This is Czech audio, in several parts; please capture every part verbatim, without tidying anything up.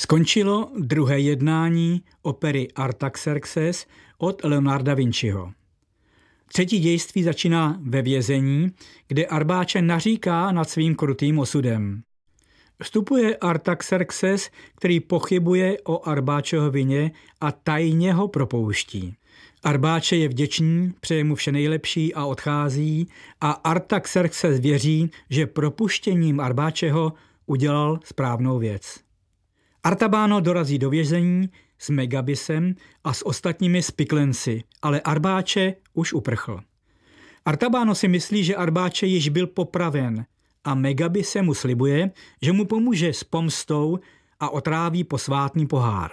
Skončilo druhé jednání opery Artaxerxes od Leonarda Vinciho. Třetí dějství začíná ve vězení, kde Arbáče naříká nad svým krutým osudem. Vstupuje Artaxerxes, který pochybuje o Arbáčeho vině a tajně ho propouští. Arbáče je vděčný, přeje mu vše nejlepší a odchází a Artaxerxes věří, že propuštěním Arbáčeho udělal správnou věc. Artabáno dorazí do vězení s Megabisem a s ostatními spiklenci, ale Arbáče už uprchl. Artabáno si myslí, že Arbáče již byl popraven a Megabise mu slibuje, že mu pomůže s pomstou a otráví posvátný pohár.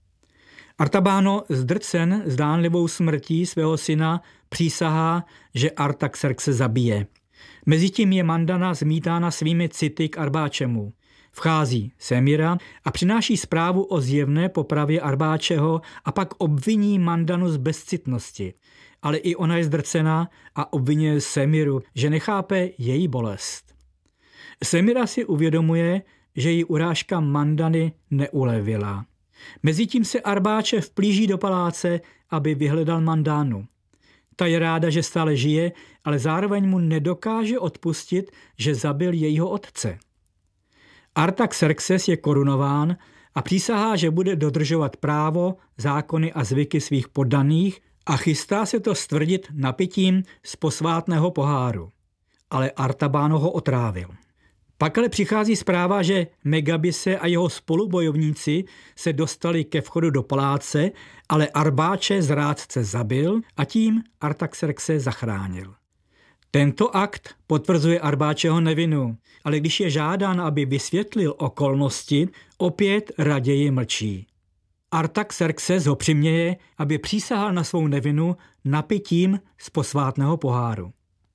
Artabáno, zdrcen zdánlivou smrtí svého syna, přísahá, že Artaxerxe zabije. Mezitím je Mandana zmítána svými city k Arbáčemu. Vchází Semira a přináší zprávu o zjevné popravě Arbáčeho a pak obviní Mandanu z bezcitnosti. Ale i ona je zdrcená a obvinuje Semiru, že nechápe její bolest. Semira si uvědomuje, že jí urážka Mandany neulevila. Mezitím se Arbáče vplíží do paláce, aby vyhledal Mandánu. Ta je ráda, že stále žije, ale zároveň mu nedokáže odpustit, že zabil jejího otce. Artaxerxes je korunován a přísahá, že bude dodržovat právo, zákony a zvyky svých poddaných a chystá se to stvrdit napitím z posvátného poháru. Ale Artabáno ho otrávil. Pak ale přichází zpráva, že Megabise a jeho spolubojovníci se dostali ke vchodu do paláce, ale Arbáče zrádce zabil a tím Artaxerxe zachránil. Tento akt potvrzuje Arbáčeho nevinu, ale když je žádán, aby vysvětlil okolnosti, opět raději mlčí. Artaxerxes ho přiměje, aby přísahal na svou nevinu napitím z posvátného poháru.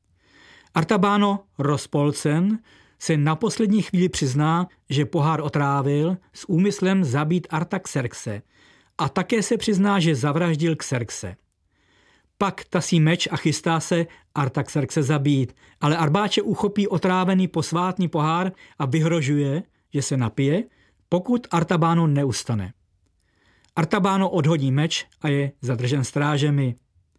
Artabáno, rozpolcen, se na poslední chvíli přizná, že pohár otrávil s úmyslem zabít Artaxerxe a také se přizná, že zavraždil Xerxe. Pak tasí meč a chystá se Artaxerxe zabít, ale Arbáče uchopí otrávený posvátný pohár a vyhrožuje, že se napije, pokud Artabáno neustane. Artabáno odhodí meč a je zadržen strážemi.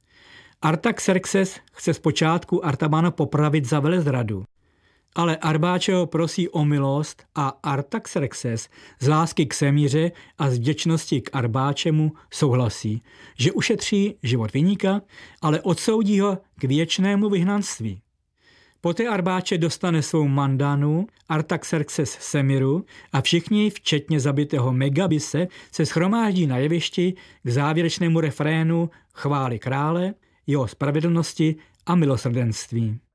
Artaxerxes chce zpočátku Artabáno popravit za velezradu, ale Arbáče ho prosí o milost a Artaxerxes z lásky k Semíře a z vděčnosti k Arbáčemu souhlasí, že ušetří život viníka, ale odsoudí ho k věčnému vyhnanství. Poté Arbáče dostane svou Mandanu, Artaxerxes Semiru a všichni, včetně zabitého Megabise, se shromáždí na jevišti k závěrečnému refrénu chvály krále, jeho spravedlnosti a milosrdenství.